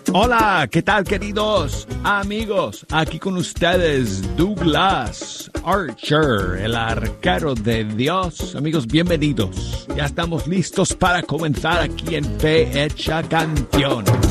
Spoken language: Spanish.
Hola, ¿qué tal, queridos amigos? Aquí con ustedes Douglas Archer, el arquero de Dios. Amigos, bienvenidos. Ya estamos listos para comenzar aquí en Fe Hecha Canción.